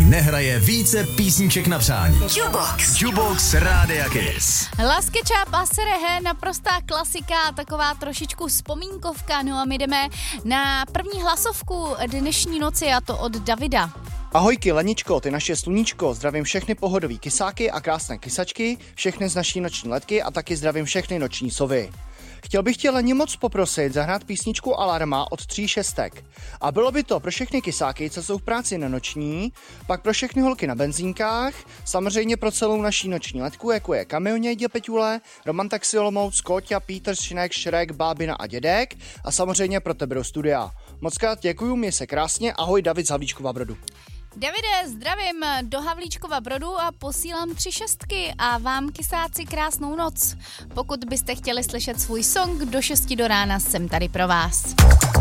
nehraje více písniček na přání. Jukebox Rádia Kiss. Laske Čáp a Serehe, naprostá klasika, taková trošičku vzpomínkovka. No a my jdeme na první hlasovku dnešní noci, a to od Davida. Ahojky, Leničko, ty naše sluníčko, zdravím všechny pohodový kysáky a krásné kysačky, všechny z naší noční letky a taky zdravím všechny noční sovy. Chtěl bych tě, Leni, moc poprosit zahrát písničku Alarma od 3 šestek. A bylo by to pro všechny kysáky, co jsou v práci na noční, pak pro všechny holky na benzínkách, samozřejmě pro celou naší noční letku, jako je Kamionědě Peťule, Roman Taxi Olomouc, Kóťa, Pítr, Šinek, Šrek, Bábina a Dědek a samozřejmě pro tebe do studia. Mockrát děkuju, měj se krásně, ahoj, David z Havlíčkova Brodu. Davide, zdravím do Havlíčkova Brodu a posílám 3 šestky a vám, kysáci, krásnou noc. Pokud byste chtěli slyšet svůj song do 6 do rána, jsem tady pro vás.